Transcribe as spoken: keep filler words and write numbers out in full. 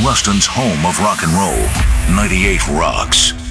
Ruston's home of rock and roll, ninety-eight Rocks.